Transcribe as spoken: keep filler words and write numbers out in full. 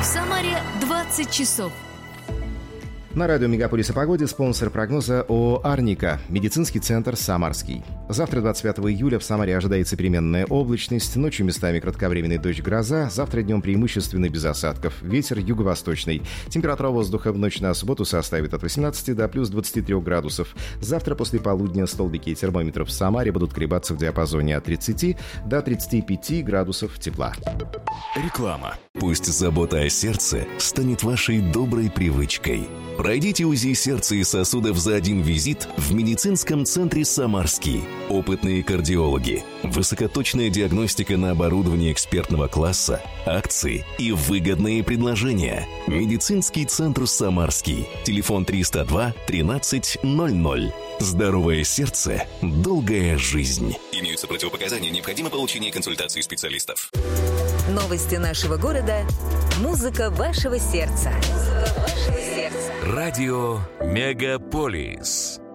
Самаре двадцать часов. На радио «Мегаполис» о погоде спонсор прогноза ООО «Арника», медицинский центр «Самарский». Завтра, двадцать пятого июля, в Самаре ожидается переменная облачность, ночью местами кратковременный дождь, гроза, завтра днем преимущественно без осадков, ветер юго-восточный. Температура воздуха в ночь на субботу составит от восемнадцати до плюс двадцати трёх градусов. Завтра после полудня столбики термометров в Самаре будут колебаться в диапазоне от тридцати до тридцати пяти градусов тепла. Реклама. Пусть забота о сердце станет вашей доброй привычкой. Пройдите УЗИ сердца и сосудов за один визит в медицинском центре «Самарский». Опытные кардиологи, высокоточная диагностика на оборудовании экспертного класса, акции и выгодные предложения. Медицинский центр «Самарский». Телефон триста два тринадцать ноль ноль. Здоровое сердце, долгая жизнь. Имеются противопоказания, необходимо получение консультации специалистов. Новости нашего города. Музыка вашего сердца. Музыка вашего сердца. Радио «Мегаполис».